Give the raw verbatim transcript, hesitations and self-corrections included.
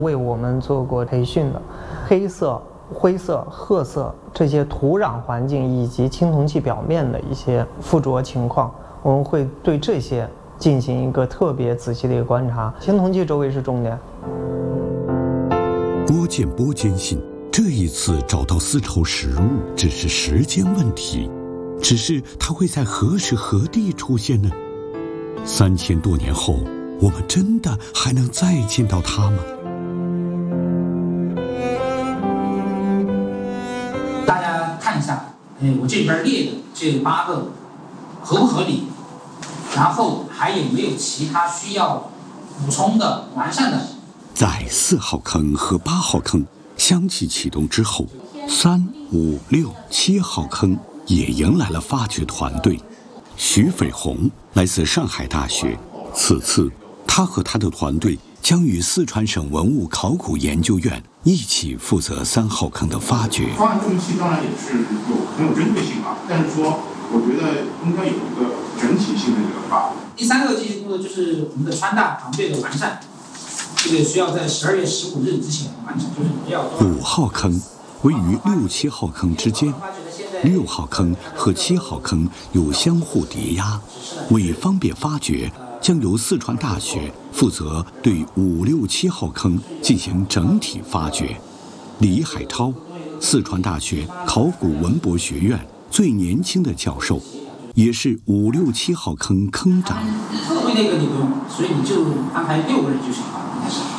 为我们做过培训的，黑色、灰色、褐色这些土壤环境以及青铜器表面的一些附着情况，我们会对这些进行一个特别仔细的一个观察。青铜器周围是重点。 郭建波坚信，这一次找到丝绸实物只是时间问题，只是它会在何时何地出现呢？三千多年后，我们真的还能再见到它吗？ 大家看一下，哎，我这里边列的这八个合不合理？然后还有没有其他需要补充的、完善的？ 在四号坑和八号坑相继启动之后，三、五、六、七号坑也迎来了发掘团队。徐飞鸿来自上海大学，此次他和他的团队将与四川省文物考古研究院一起负责三号坑的发掘。 方案中期当然也是有很有针对性啊，但是说我觉得应该有一个整体性的这个发展。 第三个技术工作就是我们的穿戴防备的完善，这个需要在十二月十五日之前完成，就是不要。 五号坑位于六七号坑之间，六号坑和七号坑有相互叠压，为方便发掘，将由四川大学负责对五六七号坑进行整体发掘。李海超，四川大学考古文博学院最年轻的教授，也是五六七号坑坑长。 特会那个你不用，所以你就安排六个人就行了。